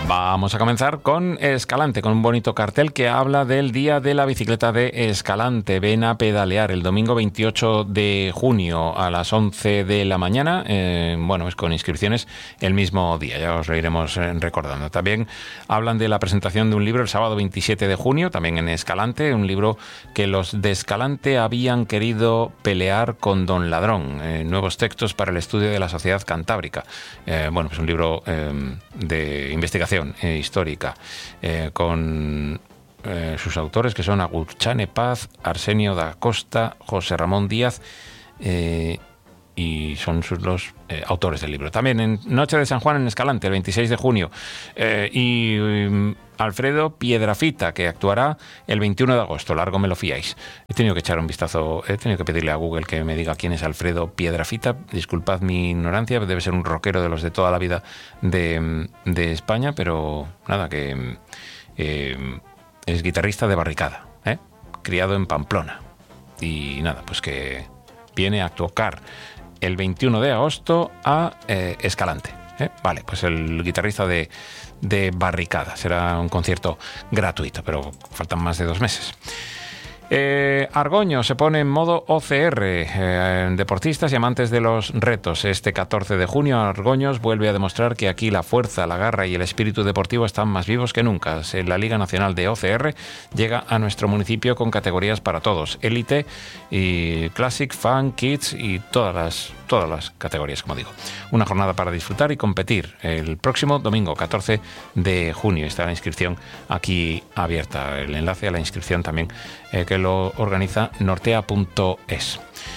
Vamos a comenzar con Escalante, con un bonito cartel que habla del Día de la Bicicleta de Escalante. Ven a pedalear el domingo 28 de junio a las 11 de la mañana. Bueno, es con inscripciones el mismo día, ya os lo iremos recordando. También hablan de la presentación de un libro el sábado 27 de junio, también en Escalante, un libro que los de Escalante habían querido pelear con Don Ladrón. Nuevos textos para el estudio de la sociedad cantábrica. Bueno, pues un libro de investigación histórica con sus autores, que son Agurchane Paz, Arsenio da Costa, José Ramón Díaz, y son los autores del libro. También en Noche de San Juan en Escalante, el 26 de junio, y Alfredo Piedrafita, que actuará el 21 de agosto. Largo me lo fiáis. He tenido que echar un vistazo, he tenido que pedirle a Google que me diga quién es Alfredo Piedrafita. Disculpad mi ignorancia, debe ser un rockero de los de toda la vida de España, pero nada, que es guitarrista de Barricada, criado en Pamplona. Y nada, pues que viene a tocar el 21 de agosto a Escalante. Vale, pues el guitarrista de Barricada. Será un concierto gratuito, pero faltan más de 2 meses. Argoño se pone en modo OCR, deportistas y amantes de los retos. Este 14 de junio Argoños vuelve a demostrar que aquí la fuerza, la garra y el espíritu deportivo están más vivos que nunca. La Liga Nacional de OCR llega a nuestro municipio con categorías para todos: élite y Classic, Fan, Kids y todas las categorías, como digo. Una jornada para disfrutar y competir el próximo domingo 14 de junio. Está la inscripción aquí abierta. El enlace a la inscripción también que lo organiza nortea.es.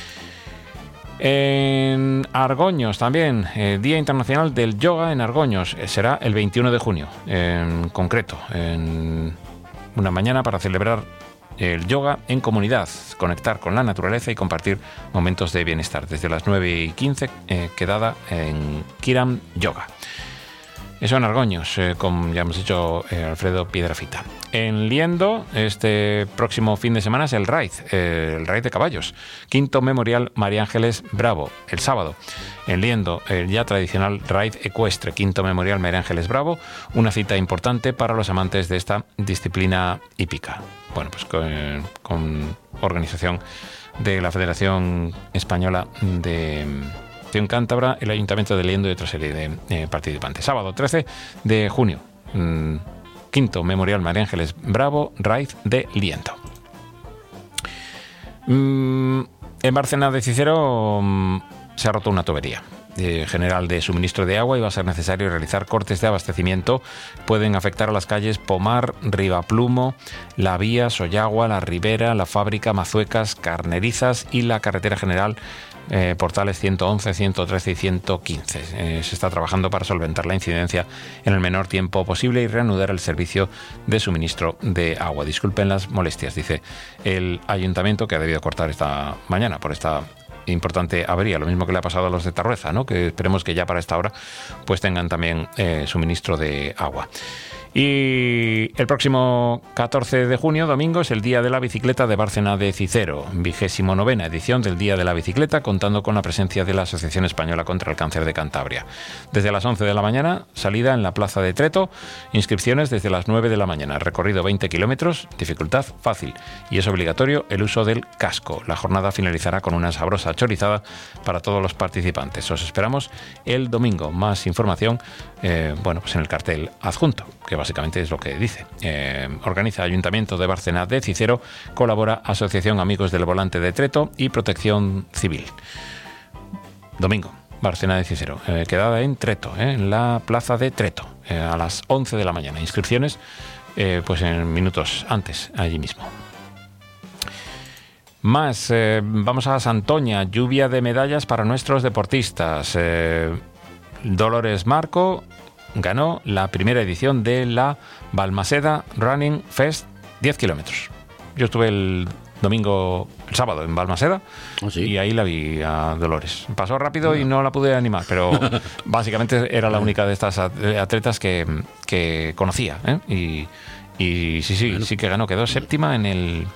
En Argoños también, Día Internacional del Yoga en Argoños. Será el 21 de junio, en concreto, en una mañana para celebrar el yoga en comunidad, conectar con la naturaleza y compartir momentos de bienestar. Desde las 9:15, quedada en Kiram Yoga. Eso en Argoños, como ya hemos dicho, Alfredo Piedrafita. En Liendo, este próximo fin de semana es el Raid de caballos. Quinto Memorial María Ángeles Bravo, el sábado. En Liendo, el ya tradicional Raid ecuestre, Quinto Memorial María Ángeles Bravo, una cita importante para los amantes de esta disciplina hípica. Bueno, pues con organización de la Federación Española de Cántabra, el Ayuntamiento de Liendo y otra serie de participantes. Sábado 13 de junio, Quinto Memorial María Ángeles Bravo, Raid de Liendo. En Bárcena de Cicero se ha roto una tubería general de suministro de agua y va a ser necesario realizar cortes de abastecimiento. Pueden afectar a las calles Pomar, Rivaplumo, La Vía, Sollagua, La Ribera, La Fábrica, Mazuecas, Carnerizas y la carretera general portales 111, 113 y 115. Se está trabajando para solventar la incidencia en el menor tiempo posible y reanudar el servicio de suministro de agua. Disculpen las molestias, dice el ayuntamiento, que ha debido cortar esta mañana por esta importante avería, lo mismo que le ha pasado a los de Tarrueza, ¿no? Que esperemos que ya para esta hora pues tengan también suministro de agua. Y el próximo 14 de junio, domingo, es el Día de la Bicicleta de Bárcena de Cicero, 29ª edición del Día de la Bicicleta, contando con la presencia de la Asociación Española contra el Cáncer de Cantabria. Desde las 11 de la mañana, salida en la Plaza de Treto, inscripciones desde las 9 de la mañana, recorrido 20 kilómetros, dificultad fácil, y es obligatorio el uso del casco. La jornada finalizará con una sabrosa chorizada para todos los participantes. Os esperamos el domingo. Más información, pues en el cartel adjunto, que básicamente es lo que dice. Organiza Ayuntamiento de Bárcena de Cicero, colabora Asociación Amigos del Volante de Treto y Protección Civil. Domingo, Bárcena de Cicero, quedada en Treto, en la Plaza de Treto, a las 11 de la mañana. Inscripciones pues en minutos antes, allí mismo. Más, vamos a Santoña, lluvia de medallas para nuestros deportistas. Dolores Marco ganó la primera edición de la Balmaseda Running Fest 10 kilómetros. Yo estuve el sábado en Balmaseda, y ahí la vi a Dolores. Pasó rápido y no la pude animar, pero básicamente era la única de estas atletas que conocía, y sí que ganó, quedó séptima en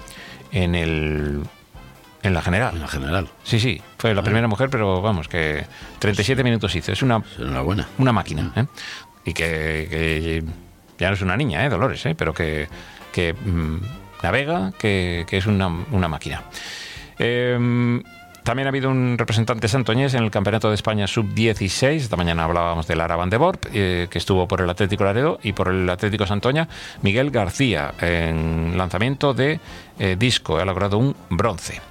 la general. En la general. Sí, fue la primera mujer, pero vamos, que 37 minutos hizo. Es una máquina. y que ya no es una niña, Dolores, pero que navega, que es una máquina. También ha habido un representante santoñés en el Campeonato de España Sub-16. Esta mañana hablábamos de Lara Van de Borp, que estuvo por el Atlético Laredo, y por el Atlético Santoña, Miguel García, en lanzamiento de disco. Ha logrado un bronce.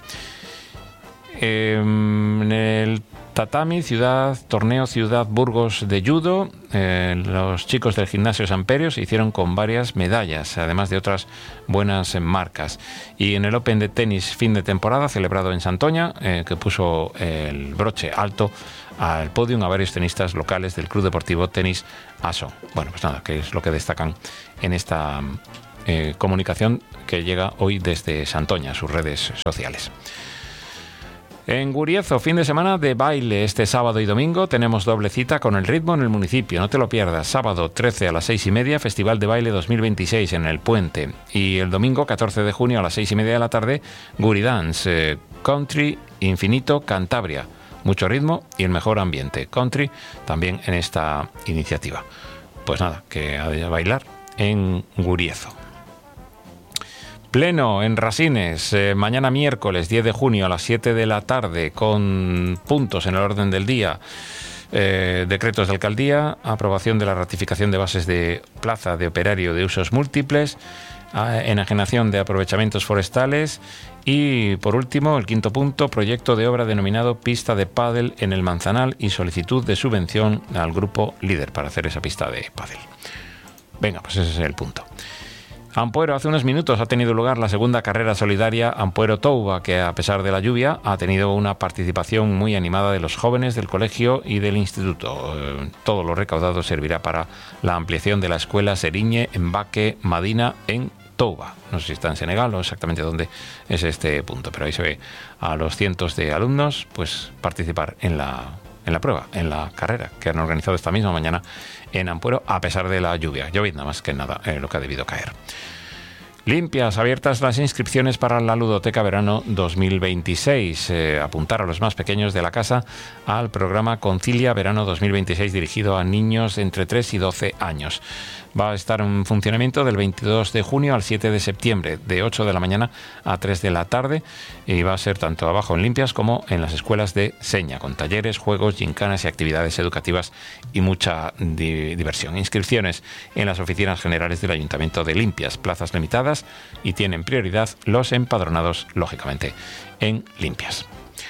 En el tatami, torneo Ciudad Burgos de judo, los chicos del gimnasio Samperio se hicieron con varias medallas, además de otras buenas marcas. Y en el Open de tenis fin de temporada, celebrado en Santoña, que puso el broche alto al podium a varios tenistas locales del Club Deportivo Tenis Aso. Bueno, pues nada, que es lo que destacan en esta comunicación que llega hoy desde Santoña, sus redes sociales. En Guriezo, fin de semana de baile. Este sábado y domingo tenemos doble cita con el ritmo en el municipio. No te lo pierdas. Sábado 13 a las 6:30, Festival de Baile 2026 en El Puente. Y el domingo 14 de junio a las 6:30 de la tarde, Guridance, Country Infinito Cantabria. Mucho ritmo y el mejor ambiente. Country también en esta iniciativa. Pues nada, que haya de bailar en Guriezo. Pleno en Rasines, mañana miércoles 10 de junio a las 7 de la tarde, con puntos en el orden del día. Decretos de alcaldía, aprobación de la ratificación de bases de plaza de operario de usos múltiples, enajenación de aprovechamientos forestales y, por último, el quinto punto, proyecto de obra denominado pista de pádel en el Manzanal y solicitud de subvención al grupo líder para hacer esa pista de pádel. Venga, pues ese es el punto. Ampuero, hace unos minutos ha tenido lugar la segunda carrera solidaria Ampuero Touba, que a pesar de la lluvia ha tenido una participación muy animada de los jóvenes del colegio y del instituto. Todo lo recaudado servirá para la ampliación de la escuela Seriñe Embaque Madina en Touba. No sé si está en Senegal o exactamente dónde es este punto, pero ahí se ve a los cientos de alumnos pues participar en la prueba, en la carrera que han organizado esta misma mañana en Ampuero, a pesar de la lluvia. Llovizna más que nada lo que ha debido caer. Limpias, abiertas las inscripciones para la Ludoteca Verano 2026. Apuntar a los más pequeños de la casa al programa Concilia Verano 2026, dirigido a niños entre 3 y 12 años. Va a estar en funcionamiento del 22 de junio al 7 de septiembre, de 8 de la mañana a 3 de la tarde, y va a ser tanto abajo en Limpias como en las escuelas de Seña, con talleres, juegos, gincanas y actividades educativas y mucha diversión. Inscripciones en las oficinas generales del Ayuntamiento de Limpias, plazas limitadas, y tienen prioridad los empadronados, lógicamente, en Limpias.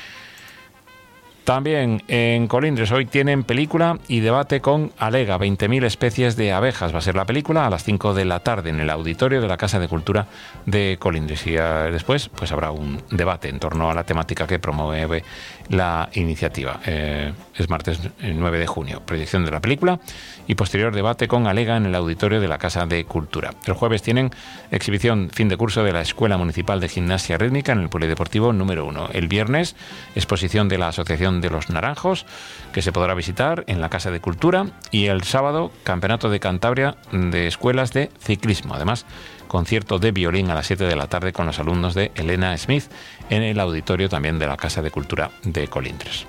También en Colindres hoy tienen película y debate con Alega, 20.000 especies de abejas. Va a ser la película a las 5 de la tarde en el auditorio de la Casa de Cultura de Colindres. Y después pues habrá un debate en torno a la temática que promueve la iniciativa. Es martes 9 de junio, proyección de la película y posterior debate con Alega en el auditorio de la Casa de Cultura. El jueves tienen exhibición fin de curso de la Escuela Municipal de Gimnasia Rítmica en el Polideportivo número 1. El viernes, exposición de la Asociación de los Naranjos, que se podrá visitar en la Casa de Cultura, y el sábado, Campeonato de Cantabria de Escuelas de Ciclismo. Además, concierto de violín a las 7 de la tarde con los alumnos de Elena Smith en el auditorio también de la Casa de Cultura de Colindres.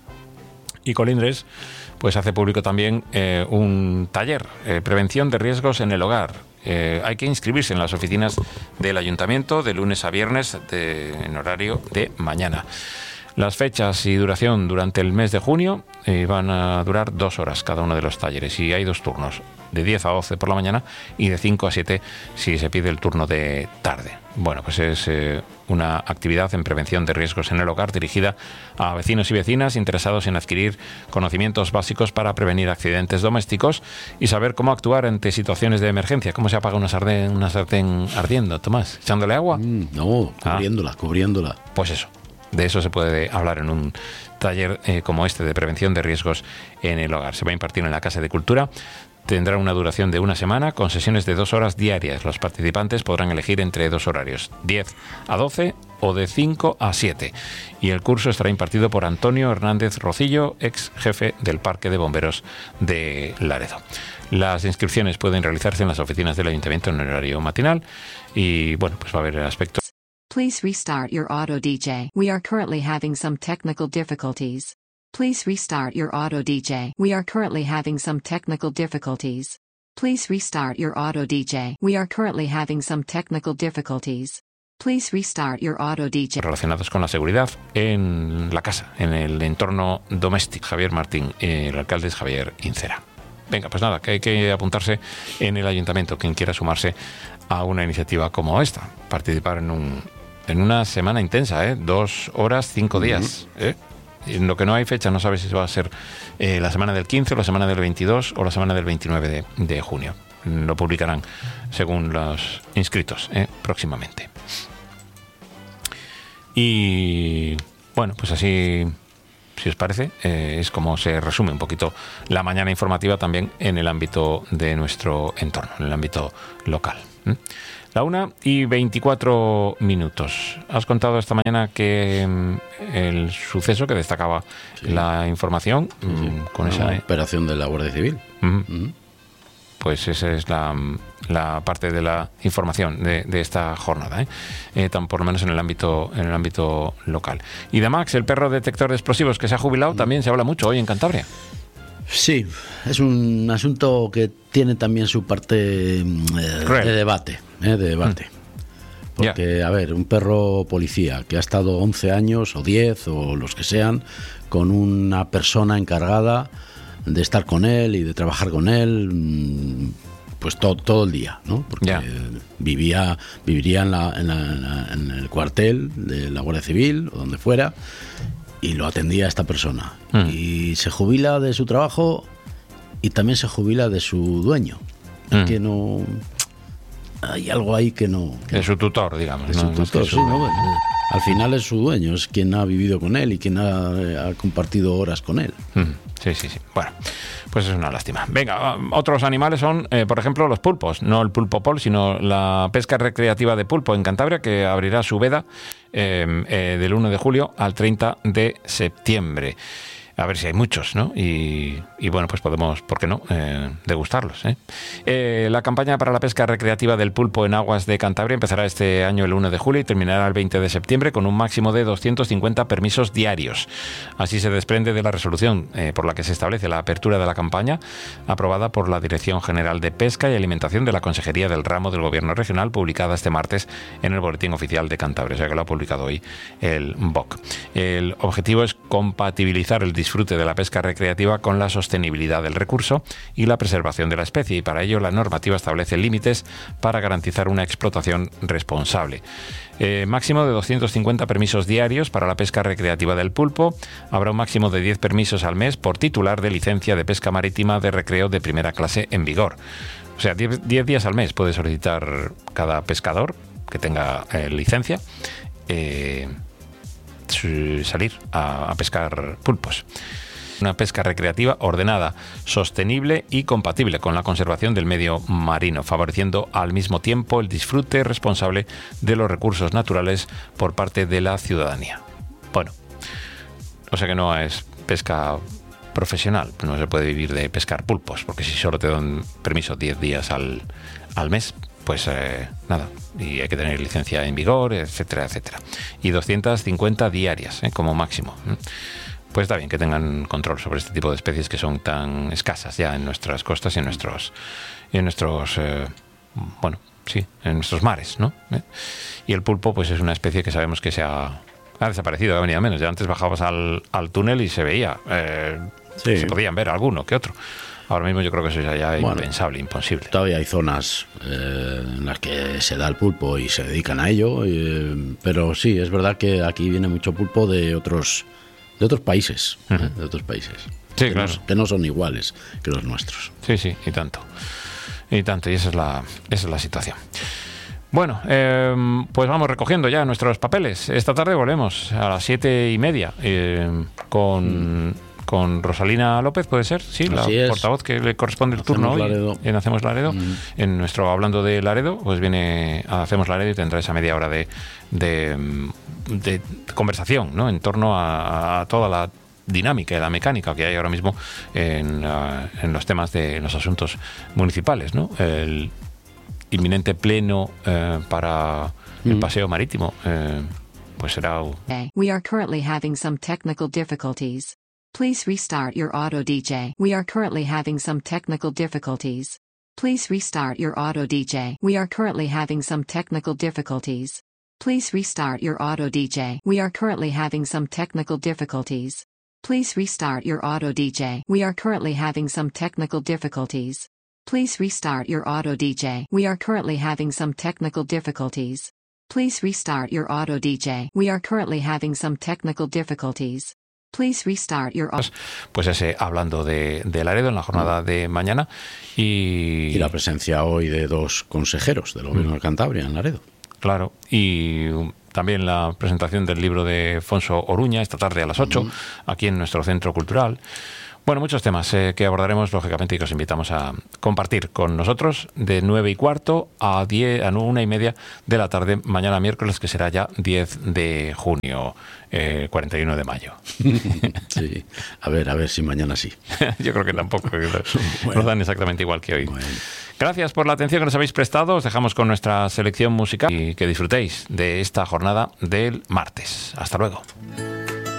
Y Colindres pues hace público también un taller, prevención de riesgos en el hogar. Hay que inscribirse en las oficinas del Ayuntamiento de lunes a viernes en horario de mañana. Las fechas y duración durante el mes de junio van a durar 2 horas cada uno de los talleres, y hay 2 turnos, de 10 a 12 por la mañana y de 5 a 7 si se pide el turno de tarde. Bueno, pues es una actividad en prevención de riesgos en el hogar dirigida a vecinos y vecinas interesados en adquirir conocimientos básicos para prevenir accidentes domésticos y saber cómo actuar ante situaciones de emergencia. ¿Cómo se apaga una sartén ardiendo, Tomás? ¿Echándole agua? No, cubriéndola. Pues eso. De eso se puede hablar en un taller como este de prevención de riesgos en el hogar. Se va a impartir en la Casa de Cultura. Tendrá una duración de 1 semana con sesiones de 2 horas diarias. Los participantes podrán elegir entre 2 horarios, 10 a 12 o de 5 a 7. Y el curso estará impartido por Antonio Hernández Rocillo, ex jefe del Parque de Bomberos de Laredo. Las inscripciones pueden realizarse en las oficinas del Ayuntamiento en horario matinal y, bueno, pues va a haber el aspecto. Please restart your auto DJ. We are currently having some technical difficulties. Please restart your auto DJ. We are currently having some technical difficulties. Please restart your auto DJ. We are currently having some technical difficulties. Please restart your auto DJ. Relacionados con la seguridad en la casa, en el entorno doméstico. Javier Martín, el alcalde es Javier Incera. Venga, pues nada, que hay que apuntarse en el ayuntamiento, quien quiera sumarse a una iniciativa como esta, participar en una semana intensa, 2 horas, 5 días. En lo que no hay fecha, no sabes si va a ser la semana del 15, o la semana del 22 o la semana del 29 de junio. Lo publicarán según los inscritos próximamente. Y bueno, pues así, si os parece, es como se resume un poquito la mañana informativa también en el ámbito de nuestro entorno, en el ámbito local. La 1:24. Has contado esta mañana que el suceso que destacaba la información con esa operación de la Guardia Civil. Pues esa es la parte de la información de esta jornada, por lo menos en el ámbito local. Y de Max, el perro detector de explosivos que se ha jubilado, también se habla mucho hoy en Cantabria. Sí, es un asunto que tiene también su parte de debate. Porque, a ver, un perro policía que ha estado 11 años o 10 o los que sean con una persona encargada de estar con él y de trabajar con él, pues todo el día, ¿no? Porque viviría en el cuartel de la Guardia Civil o donde fuera, y lo atendía a esta persona. Y se jubila de su trabajo y también se jubila de su dueño. Es que no... Hay algo ahí que no... De su tutor, digamos. De su tutor, sí, ¿no? Bueno, al final es su dueño, es quien ha vivido con él y quien ha compartido horas con él. Sí. Bueno, pues es una lástima. Venga, otros animales son, por ejemplo, los pulpos. No el pulpo pol, sino la pesca recreativa de pulpo en Cantabria, que abrirá su veda del 1 de julio al 30 de septiembre. A ver si hay muchos, ¿no? Y bueno, pues podemos, ¿por qué no?, degustarlos. La campaña para la pesca recreativa del pulpo en aguas de Cantabria empezará este año el 1 de julio y terminará el 20 de septiembre con un máximo de 250 permisos diarios. Así se desprende de la resolución por la que se establece la apertura de la campaña, aprobada por la Dirección General de Pesca y Alimentación de la Consejería del Ramo del Gobierno Regional, publicada este martes en el Boletín Oficial de Cantabria, o sea que lo ha publicado hoy el BOC. El objetivo es compatibilizar el disfrute de la pesca recreativa con la sostenibilidad del recurso y la preservación de la especie, y para ello la normativa establece límites para garantizar una explotación responsable. Máximo de 250 permisos diarios para la pesca recreativa del pulpo. Habrá un máximo de 10 permisos al mes por titular de licencia de pesca marítima de recreo de primera clase en vigor. O sea, 10 días al mes puede solicitar cada pescador que tenga licencia salir a pescar pulpos. Una pesca recreativa ordenada, sostenible y compatible con la conservación del medio marino, favoreciendo al mismo tiempo el disfrute responsable de los recursos naturales por parte de la ciudadanía. Bueno, o sea que no es pesca profesional, no se puede vivir de pescar pulpos, porque si solo te dan permiso 10 días al mes, pues nada, y hay que tener licencia en vigor, etcétera, etcétera. Y 250 diarias, como máximo. Pues está bien que tengan control sobre este tipo de especies que son tan escasas ya en nuestras costas y en nuestros mares, ¿no? Y el pulpo, pues es una especie que sabemos que ha desaparecido, ha venido a menos. Ya antes bajabas al túnel y se veía, se podían ver alguno que otro. Ahora mismo yo creo que eso ya es impensable, imposible. Todavía hay zonas en las que se da el pulpo y se dedican a ello, pero sí, es verdad que aquí viene mucho pulpo de otros países, de otros países, sí, claro, que no son iguales que los nuestros. Sí, y tanto, y esa es la situación. Bueno, pues vamos recogiendo ya nuestros papeles. Esta tarde volvemos a las 7:30 con Rosalina López, ¿puede ser? Sí, la portavoz que le corresponde el turno hoy en Hacemos Laredo. En nuestro Hablando de Laredo, pues viene a Hacemos Laredo y tendrá esa media hora de conversación, ¿no?, en torno a toda la dinámica y la mecánica que hay ahora mismo en los temas de los asuntos municipales, ¿no? El inminente pleno para el paseo marítimo, pues será... We are currently having some technical difficulties. Please restart your auto DJ. We are currently having some technical difficulties. Please restart your auto DJ. We are currently having some technical difficulties. Please restart your auto DJ. We are currently having some technical difficulties. Please restart your auto DJ. We are currently having some technical difficulties. Please restart your auto DJ. We are currently having some technical difficulties. Please restart your auto DJ. We are currently having some technical difficulties. Please restart your auto. Pues ese hablando de Laredo en la jornada de mañana y la presencia hoy de 2 consejeros del Gobierno de Cantabria en Laredo. Claro, y también la presentación del libro de Fonso Oruña esta tarde a las 8, aquí en nuestro Centro Cultural. Bueno, muchos temas que abordaremos, lógicamente, y que os invitamos a compartir con nosotros de 9:15 a 1:30 de la tarde, mañana miércoles, que será ya 10 de junio, 41 de mayo. Sí, a ver si mañana sí. Yo creo que tampoco, nos dan exactamente igual que hoy. Bueno. Gracias por la atención que nos habéis prestado. Os dejamos con nuestra selección musical y que disfrutéis de esta jornada del martes. Hasta luego.